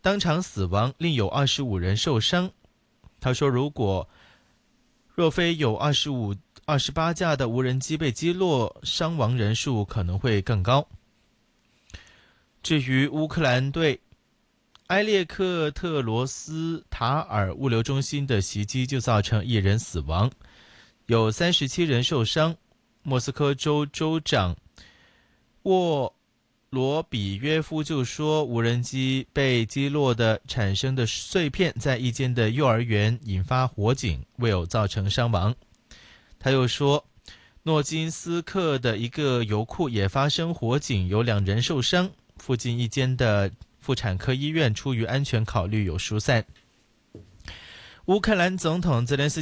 当场死亡，另有25人受伤。他说，若非有28架的无人机被击落，伤亡人数可能会更高。至于乌克兰对埃列克特罗斯塔尔物流中心的袭击就造成1人死亡，有37人受伤。莫斯科州州长沃罗比约夫就说，无人机被击落的产生的碎片在一间的幼儿园引发火警，未有造成伤亡。他又说，诺金斯克的一个油库也发生火警，有2人受伤。附近一间的妇产科医院出于安全考虑有疏散。乌克兰总统泽连斯